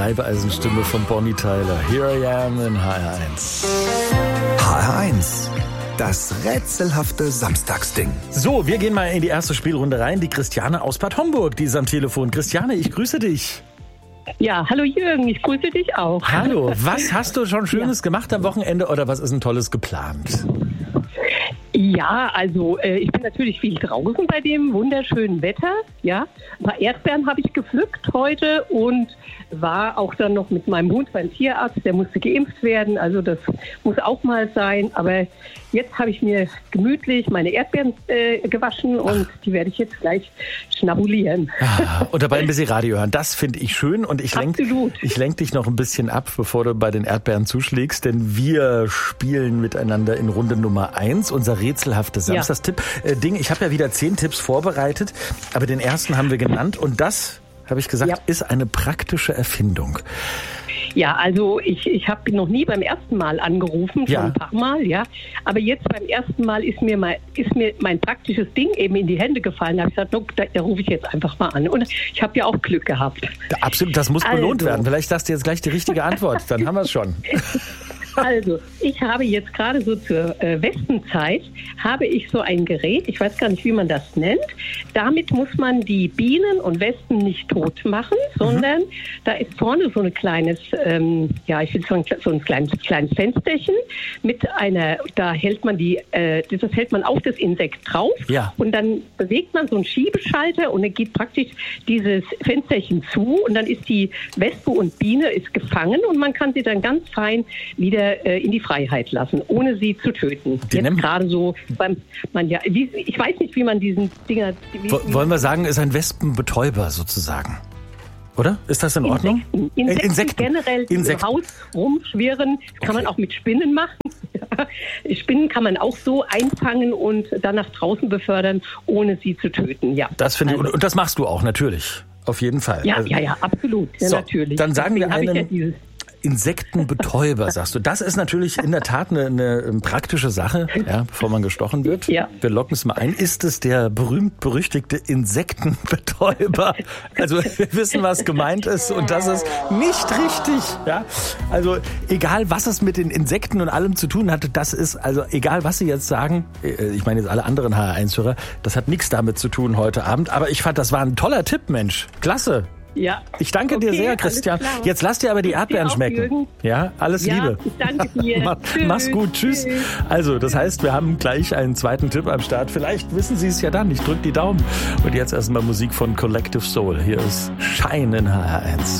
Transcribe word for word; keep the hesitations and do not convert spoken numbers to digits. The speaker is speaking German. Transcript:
Streifeisenstimme von Bonnie Tyler. Here I am in H R eins. H R eins. Das rätselhafte Samstagsding. So, wir gehen mal in die erste Spielrunde rein. Die Christiane aus Bad Homburg, die ist am Telefon. Christiane, ich grüße dich. Ja, hallo Jürgen, ich grüße dich auch. Hallo, was hast du schon Schönes ja. gemacht am Wochenende oder was ist ein Tolles geplant? Ja, also äh, ich bin natürlich viel draußen bei dem wunderschönen Wetter. Ja, ein paar Erdbeeren habe ich gepflückt heute und war auch dann noch mit meinem Hund beim Tierarzt. Der musste geimpft werden, also das muss auch mal sein. Aber jetzt habe ich mir gemütlich meine Erdbeeren äh, gewaschen und Ach. die werde ich jetzt gleich schnabulieren. Ah, und dabei ein bisschen Radio hören, das finde ich schön. Und ich lenke ich lenk dich noch ein bisschen ab, bevor du bei den Erdbeeren zuschlägst. Denn wir spielen miteinander in Runde Nummer eins. Unser rätselhaftes Samstagstipp-Ding. Ich habe ja wieder zehn Tipps vorbereitet, aber den ersten haben wir genannt. Und das, habe ich gesagt, ja. ist eine praktische Erfindung. Ja, also ich, ich habe noch nie beim ersten Mal angerufen, schon ja. ein paar Mal, ja. Aber jetzt beim ersten Mal ist mir, mal, ist mir mein praktisches Ding eben in die Hände gefallen. Da habe ich gesagt, no, da, da rufe ich jetzt einfach mal an. Und ich habe ja auch Glück gehabt. Da, absolut, das muss belohnt also. werden. Vielleicht sagst du jetzt gleich die richtige Antwort, dann haben wir es schon. Also, ich habe jetzt gerade so zur äh, Wespenzeit, habe ich so ein Gerät, ich weiß gar nicht, wie man das nennt. Damit muss man die Bienen und Wespen nicht tot machen, sondern mhm. da ist vorne so ein kleines, ähm, ja, ich will sagen, so ein kleines, kleines Fensterchen mit einer, da hält man die, äh, das hält man auf das Insekt drauf ja. und dann bewegt man so einen Schiebeschalter und dann geht praktisch dieses Fensterchen zu und dann ist die Wespe und Biene ist gefangen und man kann sie dann ganz fein wieder in die Freiheit lassen, ohne sie zu töten. Die Jetzt gerade so, beim, man ja, wie, ich weiß nicht, wie man diesen Dinger... Wie, Wollen wir sagen, ist ein Wespenbetäuber sozusagen? Oder? Ist das in Ordnung? Insekten, Insekten, Insekten. generell, die Insekten. im Haus rumschwirren, das kann okay. man auch mit Spinnen machen. Spinnen kann man auch so einfangen und dann nach draußen befördern, ohne sie zu töten. Ja. Das finde also. ich, und das machst du auch, natürlich. Auf jeden Fall. Ja, also, ja, ja, absolut. Ja, so, natürlich. Dann sagen Deswegen wir einen... Ja Insektenbetäuber, sagst du. Das ist natürlich in der Tat eine, eine praktische Sache, ja, bevor man gestochen wird. Ja. Wir locken es mal ein. Ist es der berühmt-berüchtigte Insektenbetäuber? Also wir wissen, was gemeint ist und das ist nicht richtig. Ja? Also egal, was es mit den Insekten und allem zu tun hatte, das ist, also egal, was Sie jetzt sagen, ich meine jetzt alle anderen H R eins-Hörer, das hat nichts damit zu tun heute Abend. Aber ich fand, das war ein toller Tipp, Mensch. Klasse. Ja. Ich danke okay, dir sehr, Christian. Jetzt lass dir aber die Erdbeeren auch, schmecken. Jürgen. Ja, alles ja, Liebe. Ich danke dir. Mach, mach's gut. Tschüss. Tschüss. Also, das heißt, wir haben gleich einen zweiten Tipp am Start. Vielleicht wissen Sie es ja dann. Ich drücke die Daumen. Und jetzt erstmal Musik von Collective Soul. Hier ist Shine in H R eins.